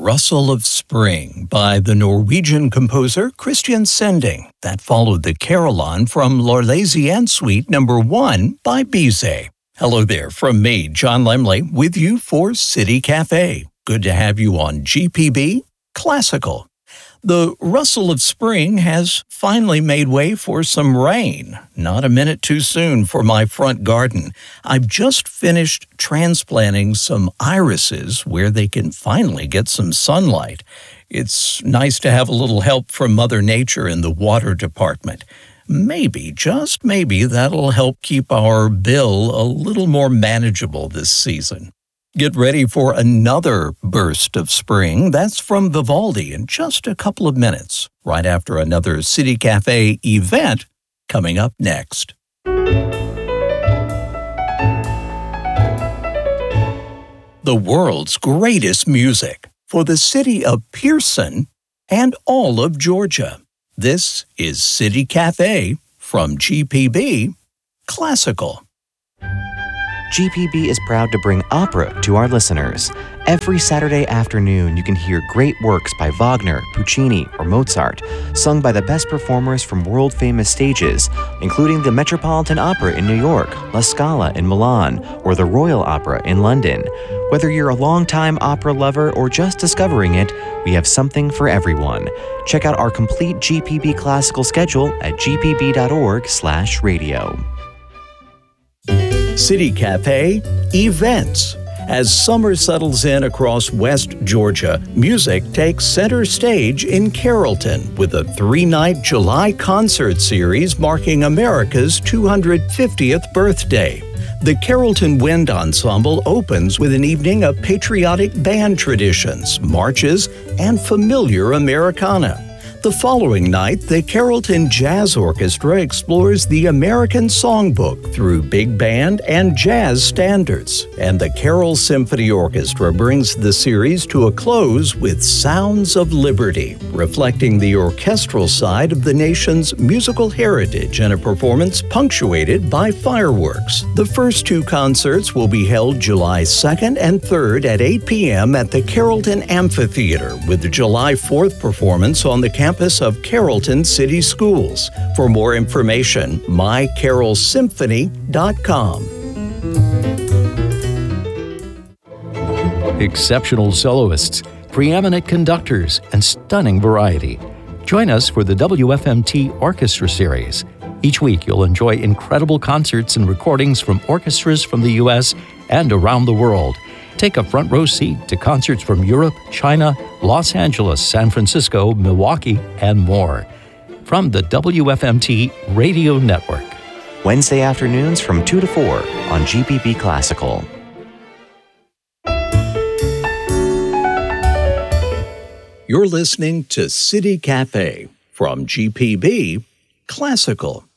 Rustle of Spring by the Norwegian composer Christian Sending. That followed the Carillon from L'Arlésienne Suite No. 1 by Bizet. Hello there from me, John Lemley, with you for City Cafe. Good to have you on GPB Classical. The rustle of spring has finally made way for some rain. Not a minute too soon for my front garden. I've just finished transplanting some irises where they can finally get some sunlight. It's nice to have a little help from Mother Nature in the water department. Maybe, just maybe, that'll help keep our bill a little more manageable this season. Get ready for another burst of spring. That's from Vivaldi in just a couple of minutes, right after another City Cafe event coming up next. The world's greatest music for the city of Pearson and all of Georgia. This is City Cafe from GPB Classical. GPB is proud to bring opera to our listeners. Every Saturday afternoon, you can hear great works by Wagner, Puccini, or Mozart, sung by the best performers from world-famous stages, including the Metropolitan Opera in New York, La Scala in Milan, or the Royal Opera in London. Whether you're a longtime opera lover or just discovering it, we have something for everyone. Check out our complete GPB classical schedule at gpb.org/radio. City Cafe Events. As summer settles in across West Georgia, music takes center stage in Carrollton with a 3-night July concert series marking America's 250th birthday. The Carrollton Wind Ensemble opens with an evening of patriotic band traditions, marches, and familiar Americana. The following night, the Carrollton Jazz Orchestra explores the American Songbook through big band and jazz standards, and the Carroll Symphony Orchestra brings the series to a close with Sounds of Liberty, reflecting the orchestral side of the nation's musical heritage in a performance punctuated by fireworks. The first two concerts will be held July 2nd and 3rd at 8 p.m. at the Carrollton Amphitheater, with the July 4th performance on the campus of Carrollton City Schools. For more information, mycarrollsymphony.com. Exceptional soloists, preeminent conductors, and stunning variety. Join us for the WFMT Orchestra Series. Each week, you'll enjoy incredible concerts and recordings from orchestras from the U.S. and around the world. Take a front row seat to concerts from Europe, China, Los Angeles, San Francisco, Milwaukee, and more. From the WFMT Radio Network. Wednesday afternoons from 2 to 4 on GPB Classical. You're listening to City Cafe from GPB Classical.